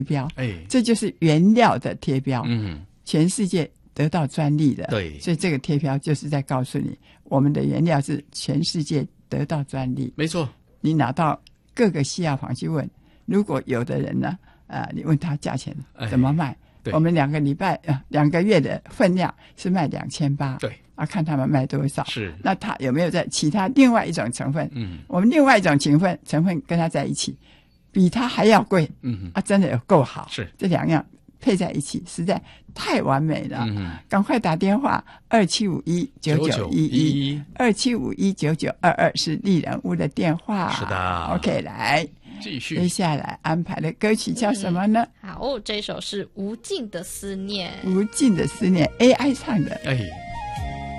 标，这就是原料的贴标，全世界得到专利的， 对， 所以这个贴标就是在告诉你，我们的原料是全世界得到专利。 没错， 你拿到各个西药房去问，如果有的人呢，你问他价钱怎么卖，我们2个月的分量是卖2800， 对看他们卖多少， 是， 那他有没有在其他另外一种成分，我们另外一种成分跟他在一起，比他还要贵，真的有够好， 是， 这2样配在一起实在太完美了，赶快打电话27519911，27519922是丽人屋的电话， 是的 OK， 来继续， 接下来安排的歌曲叫什么呢？ 好，这首是无尽的思念， 无尽的思念 AI 唱的，